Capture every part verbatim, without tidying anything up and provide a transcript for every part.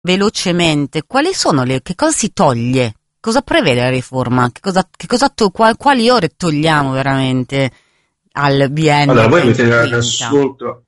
velocemente, quali sono le, che cosa si toglie? Cosa prevede la riforma? Che cosa, che cosa to, qual, quali ore togliamo veramente al biennio Allora, voi avete venti trenta? riassunto,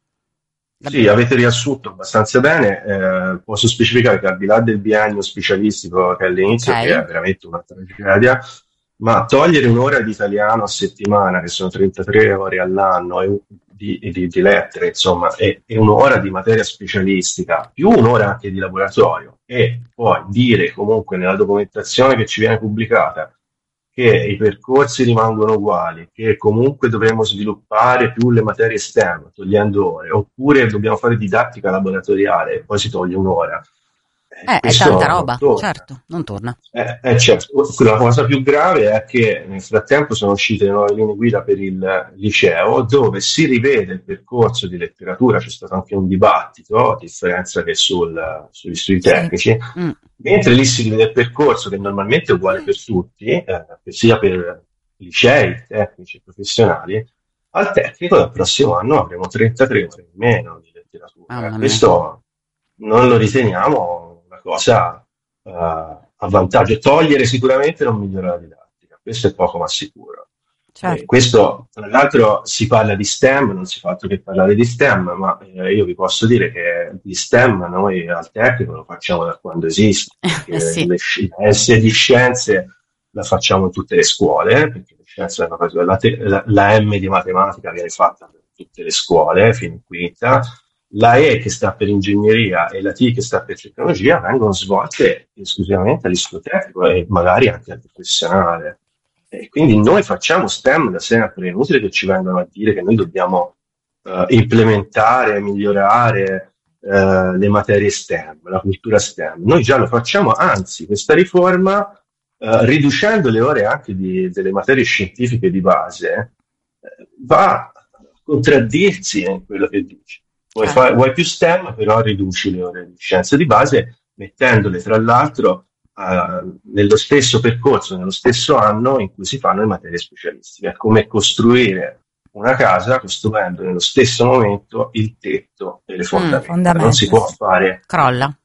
sì, avete riassunto abbastanza bene. Eh, posso specificare che al di là del biennio specialistico che è Ok, all'inizio, che è veramente una tragedia, ma togliere un'ora di italiano a settimana, che sono trentatré ore all'anno, e un- di, di- di lettere, insomma, e, e un'ora di materia specialistica, più un'ora anche di laboratorio, e poi dire comunque nella documentazione che ci viene pubblicata che i percorsi rimangono uguali, che comunque dovremo sviluppare più le materie STEM, togliendo ore, oppure dobbiamo fare didattica laboratoriale e poi si toglie un'ora. Eh, eh, è tanta questo non roba, torna. certo, non torna. Eh, eh, certo. La cosa più grave è che nel frattempo sono uscite le nuove linee guida per il liceo, dove si rivede il percorso di letteratura, c'è stato anche un dibattito, a differenza che sul- sugli studi Sì. tecnici, Mm. mentre lì si rivede il percorso che normalmente è uguale per tutti, eh, sia per licei, tecnici e professionali, al tecnico del prossimo anno avremo trentatré ore in meno di letteratura. Mamma Eh, mia, Questo non lo riteniamo una cosa eh, a vantaggio. Togliere sicuramente non migliora la didattica, questo è poco ma sicuro. E certo. questo, tra l'altro, si parla di STEM, non si fa altro che parlare di STEM, ma eh, io vi posso dire che di STEM noi al tecnico lo facciamo da quando esiste, Eh perché sì, le sci- la S di scienze la facciamo in tutte le scuole, eh, perché le scienze hanno fatto la, te- la- la M di matematica viene fatta per tutte le scuole, fino in quinta, la E che sta per ingegneria e la T che sta per tecnologia vengono svolte esclusivamente all'istituto tecnico e magari anche al professionale. E quindi noi facciamo STEM da sempre, è inutile che ci vengano a dire che noi dobbiamo eh, implementare, migliorare eh, le materie STEM, la cultura STEM. Noi già lo facciamo, anzi, questa riforma, eh, riducendo le ore anche di- delle materie scientifiche di base, eh, va a contraddirsi in quello che dice. Vuoi, fare, certo. vuoi più STEM, però riduci le ore di scienze di base, mettendole tra l'altro eh, nello stesso percorso, nello stesso anno in cui si fanno le materie specialistiche. È come costruire una casa costruendo nello stesso momento il tetto e le Mm, fondamenta. Non si Fondamenta, può sì. fare crolla.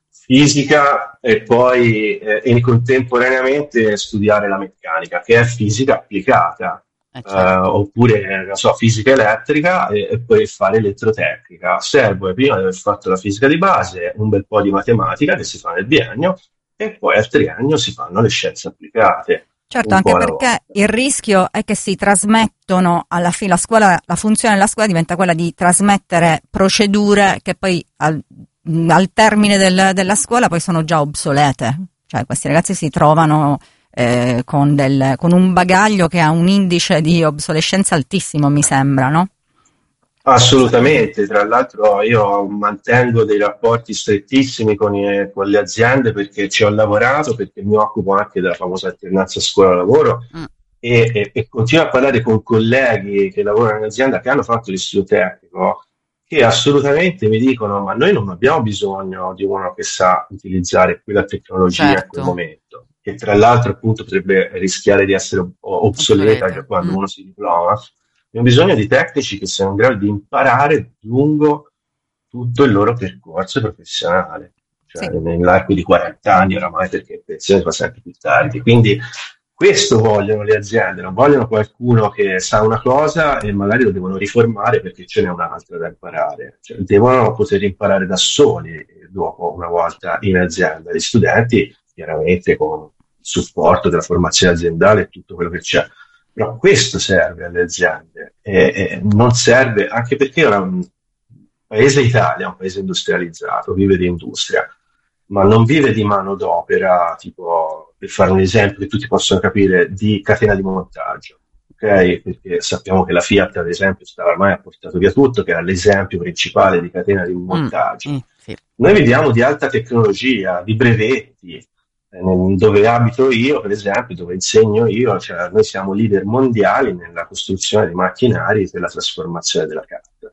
fisica e poi eh, e contemporaneamente studiare la meccanica, che è fisica applicata, Eh eh, certo. oppure non so, fisica elettrica e, e poi fare elettrotecnica. Serve prima di aver fatto la fisica di base un bel po' di matematica che si fa nel biennio e poi al triennio si fanno le scienze applicate, Certo, un anche po' alla perché volta. il rischio è che si trasmettono alla fine, la scuola, la funzione della scuola diventa quella di trasmettere procedure che poi al, al termine del- della scuola poi sono già obsolete. Cioè questi ragazzi si trovano eh, con, del- con un bagaglio che ha un indice di obsolescenza altissimo, mi sembra, no? Assolutamente, tra l'altro io mantengo dei rapporti strettissimi con, i- con le aziende perché ci ho lavorato, perché mi occupo anche della famosa alternanza scuola-lavoro Mm, e, e, e continuo a parlare con colleghi che lavorano in azienda che hanno fatto l'istituto tecnico, che assolutamente mi dicono: ma noi non abbiamo bisogno di uno che sa utilizzare quella tecnologia in quel certo, momento, che tra l'altro appunto potrebbe rischiare di essere ob- obsoleta obsolete. quando Mm, uno si diploma. Abbiamo bisogno di tecnici che siano in grado di imparare lungo tutto il loro percorso professionale, cioè Sì. nell'arco di quaranta anni oramai, perché la pensione fa sempre più tardi. Quindi questo vogliono le aziende, non vogliono qualcuno che sa una cosa e magari lo devono riformare perché ce n'è un'altra da imparare. Cioè, devono poter imparare da soli eh, dopo, una volta in azienda. Gli studenti, chiaramente con il supporto della formazione aziendale e tutto quello che c'è. Però questo serve alle aziende e, e non serve, anche perché ora un paese Italia è un paese industrializzato, vive di industria, ma non vive di manodopera, tipo, per fare un esempio che tutti possono capire, di catena di montaggio. Ok? Perché sappiamo che la Fiat, ad esempio, sta ormai ha portato via tutto, che era l'esempio principale di catena di mm, montaggio. mm, sì, Noi viviamo di alta tecnologia, di brevetti, eh, dove abito io, per esempio, dove insegno io, cioè noi siamo leader mondiali nella costruzione di macchinari per la trasformazione della carta.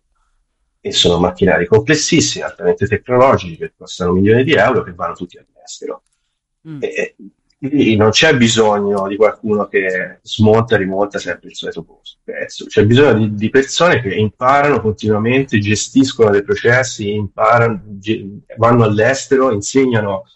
E sono macchinari complessissimi, altamente tecnologici, che costano milioni di euro, che vanno tutti all'estero. mm, E, Quindi non c'è bisogno di qualcuno che smonta e rimonta sempre il solito posto- pezzo, c'è bisogno di, di persone che imparano continuamente, gestiscono dei processi, imparano, ge- vanno all'estero, insegnano